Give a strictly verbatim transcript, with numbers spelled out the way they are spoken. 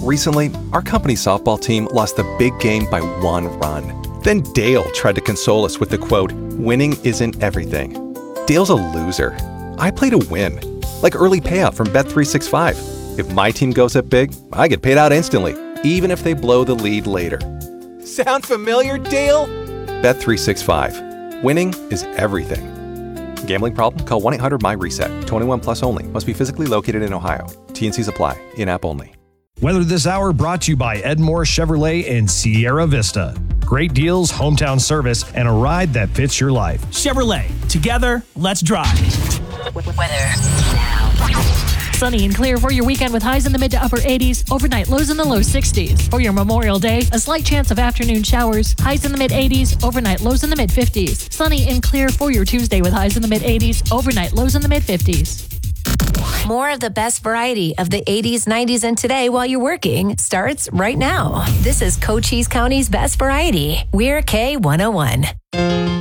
Recently, our company's softball team lost the big game by one run. Then Dale tried to console us with the quote, "Winning isn't everything." Dale's a loser. I play to win. Like early payout from Bet three sixty-five. If my team goes up big, I get paid out instantly, even if they blow the lead later. Sound familiar, Dale? Bet three sixty-five. Winning is everything. Gambling problem? Call one eight hundred M Y reset. twenty-one plus only. Must be physically located in Ohio. T and Cs apply. In-app only. Weather This Hour brought to you by Edmore Chevrolet in Sierra Vista. Great deals, hometown service, and a ride that fits your life. Chevrolet. Together, let's drive. Weather now. Sunny and clear for your weekend with highs in the mid to upper eighties. Overnight lows in the low sixties. For your Memorial Day, a slight chance of afternoon showers. Highs in the mid eighties. Overnight lows in the mid fifties. Sunny and clear for your Tuesday with highs in the mid eighties. Overnight lows in the mid fifties. More of the best variety of the eighties, nineties, and today while you're working starts right now. This is Cochise County's Best Variety. We're K one oh one.